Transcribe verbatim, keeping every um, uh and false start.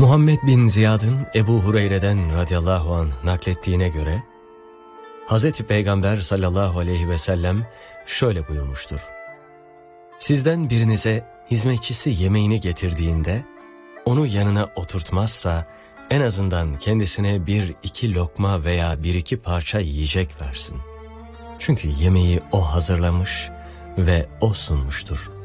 Muhammed bin Ziyad'ın Ebu Hureyre'den radıyallahu anh naklettiğine göre, Hazreti Peygamber sallallahu aleyhi ve sellem şöyle buyurmuştur. Sizden birinize hizmetçisi yemeğini getirdiğinde, onu yanına oturtmazsa, en azından kendisine bir iki lokma veya bir iki parça yiyecek versin. Çünkü yemeği o hazırlamış ve o sunmuştur.